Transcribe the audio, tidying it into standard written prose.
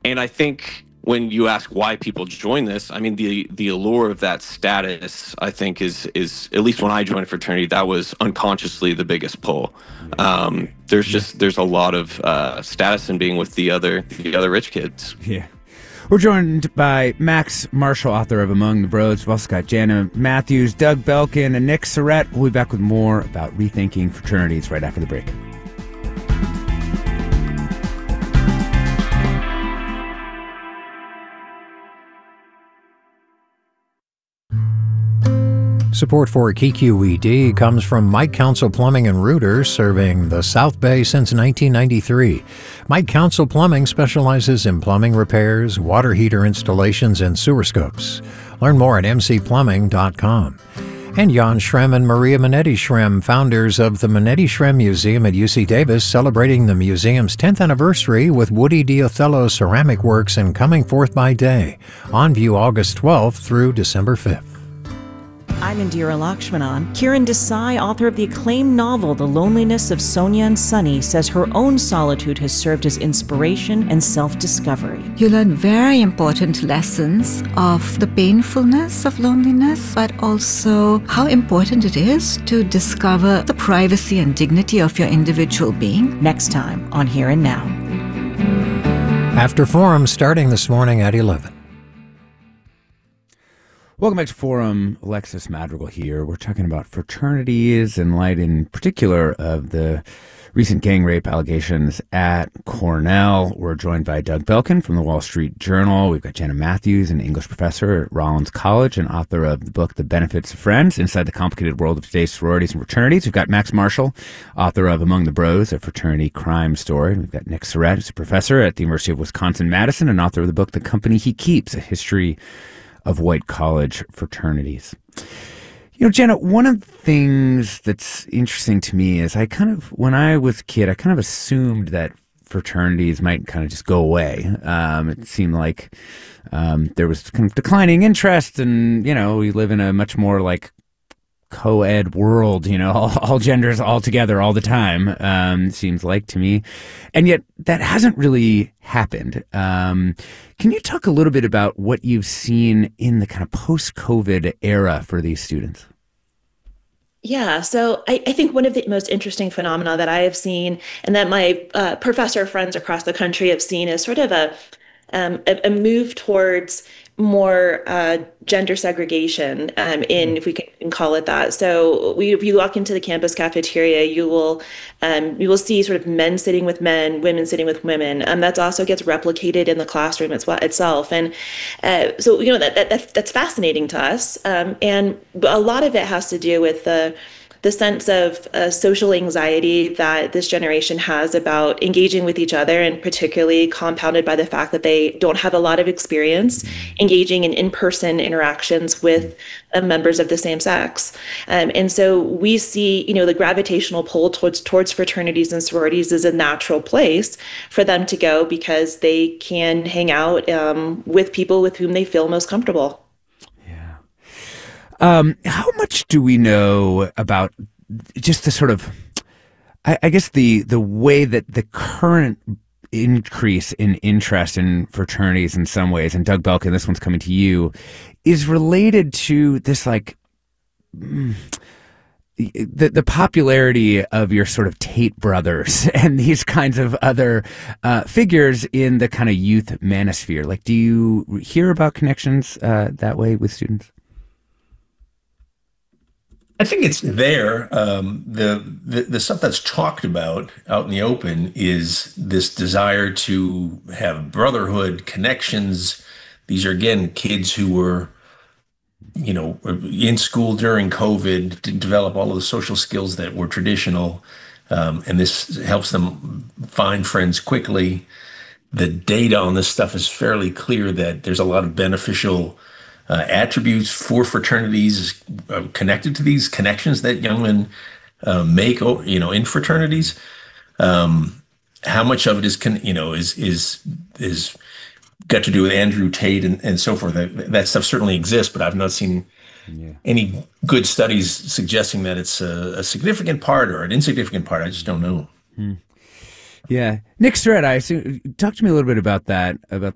And I think when you ask why people join this, I mean, the allure of that status, I think, is at least when I joined a fraternity, that was unconsciously the biggest pull. There's a lot of status in being with the other rich kids. Yeah. We're joined by Max Marshall, author of Among the Bros. We've also got Jana Matthews, Doug Belkin, and Nick Surratt. We'll be back with more about rethinking fraternities right after the break. Support for KQED comes from Mike Council Plumbing and Routers, serving the South Bay since 1993. Mike Council Plumbing specializes in plumbing repairs, water heater installations, and sewer scopes. Learn more at mcplumbing.com. And Jan Schrem and Maria Minetti Schrem, founders of the Minetti Schrem Museum at UC Davis, celebrating the museum's 10th anniversary with Woody Diothello ceramic works and Coming Forth by Day. On view August 12th through December 5th. I'm Indira Lakshmanan. Kiran Desai, author of the acclaimed novel The Loneliness of Sonia and Sunny, says her own solitude has served as inspiration and self-discovery. You learn very important lessons of the painfulness of loneliness, but also how important it is to discover the privacy and dignity of your individual being. Next time on Here and Now. After Forum, starting this morning at 11. Welcome back to Forum. Alexis Madrigal here. We're talking about fraternities in light, in particular, of the recent gang rape allegations at Cornell. We're joined by Doug Belkin from the Wall Street Journal. We've got Jana Matthews, an English professor at Rollins College and author of the book The Benefits of Friends, Inside the Complicated World of Today's Sororities and Fraternities. We've got Max Marshall, author of Among the Bros, a fraternity crime story. We've got Nick Surratt, who's a professor at the University of Wisconsin-Madison and author of the book The Company He Keeps, a history of white college fraternities. You know, Jenna, one of the things that's interesting to me is when I was a kid, I kind of assumed that fraternities might kind of just go away. It seemed like there was kind of declining interest, and, you know, we live in a much more like co-ed world, you know, all genders all together all the time, seems like to me. And yet that hasn't really happened. Can you talk a little bit about what you've seen in the kind of post-COVID era for these students? Yeah, so I think one of the most interesting phenomena that I have seen and that my professor friends across the country have seen is sort of a move towards more gender segregation if we can call it that. So if you walk into the campus cafeteria, you will see sort of men sitting with men, women sitting with women. That also gets replicated in the classroom itself. And so, you know, that's fascinating to us. And a lot of it has to do with the sense of social anxiety that this generation has about engaging with each other, and particularly compounded by the fact that they don't have a lot of experience engaging in in-person interactions with members of the same sex. And so we see, you know, the gravitational pull towards fraternities and sororities is a natural place for them to go because they can hang out with people with whom they feel most comfortable. How much do we know about just the sort of, I guess, the way that the current increase in interest in fraternities in some ways, and Doug Belkin, this one's coming to you, is related to this, like, the popularity of your sort of Tate brothers and these kinds of other figures in the kind of youth manosphere? Like, do you hear about connections that way with students? I think it's there. The stuff that's talked about out in the open is this desire to have brotherhood connections. These are, again, kids who were, you know, in school during COVID to develop all of the social skills that were traditional. And this helps them find friends quickly. The data on this stuff is fairly clear that there's a lot of beneficial attributes for fraternities connected to these connections that young men make, you know, in fraternities. How much of it is got to do with Andrew Tate and so forth. That stuff certainly exists, but I've not seen any good studies suggesting that it's a significant part or an insignificant part. I just don't know. Yeah, Nick Surratt, talk to me a little bit about that.